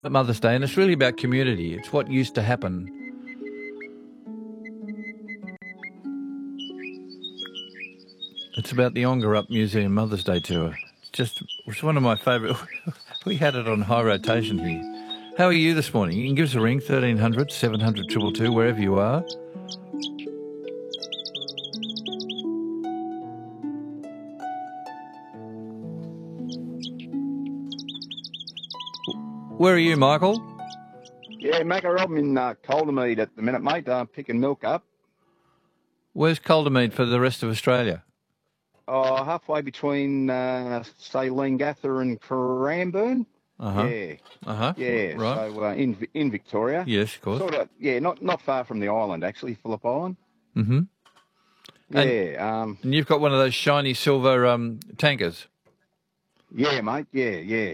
Mother's Day, and it's really about community. It's what used to happen. It's about the Ongerup Museum Mother's Day tour. It's one of my favourite. We had it on high rotation here. How are you this morning? You can give us a ring, 1300 700 222, wherever you are. Where are you, Michael? Yeah, Macca, I'm in Caldermead at the minute, mate, picking milk up. Where's Caldermead for the rest of Australia? Halfway between, say, Leongatha and Cranbourne. Uh-huh. Yeah. Uh-huh. Yeah, Right. so in Victoria. Yes, of course. Sort of, yeah, not far from the island, actually, Phillip Island. Mm-hmm. Yeah. And you've got one of those shiny silver tankers. Yeah, mate, yeah.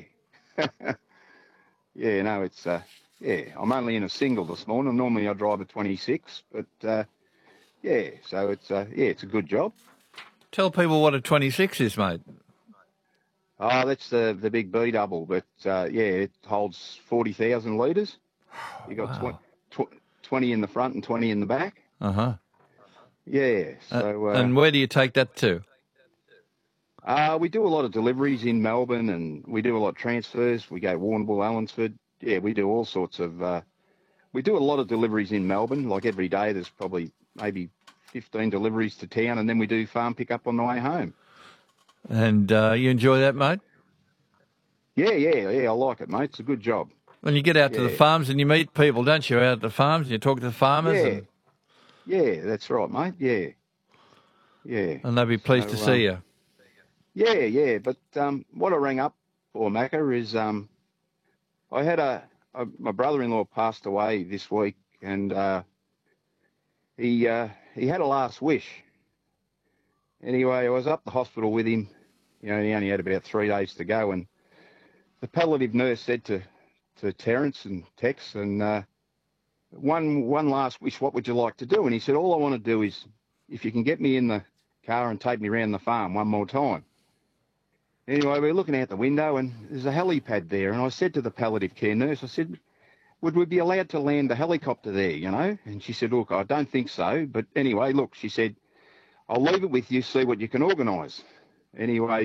Yeah, no, it's, yeah, I'm only in a single this morning. Normally I drive a 26, but, yeah, so it's, yeah, it's a good job. Tell people what a 26 is, mate. Oh, that's the big B double, but yeah, it holds 40,000 litres. You got Wow. 20 in the front and 20 in the back. Uh-huh. Yeah, so and where do you take that to? we do a lot of deliveries in Melbourne, and we do a lot of transfers. We go Warrnambool, Allensford. Yeah, we do all sorts of. We do a lot of deliveries in Melbourne. Like every day, there's probably maybe 15 deliveries to town, and then we do farm pickup on the way home. And you enjoy that, mate? Yeah, I like it, mate. It's a good job. When you get out to the farms and you meet people, don't you? Out at the farms and you talk to the farmers. Yeah, that's right, mate. Yeah. And they'll be pleased to see you. Yeah. But what I rang up for, Macca, is I had my brother-in-law passed away this week, and he had a last wish. Anyway, I was up the hospital with him. You know, he only had about 3 days to go, and the palliative nurse said to Terence and Tex, and one last wish, what would you like to do? And he said, all I want to do is, if you can get me in the car and take me around the farm one more time. Anyway, we were looking out the window, and there's a helipad there, and I said to the palliative care nurse, I said, would we be allowed to land a helicopter there, you know? And she said, look, I don't think so, but anyway, look, she said, I'll leave it with you, see what you can organise. Anyway,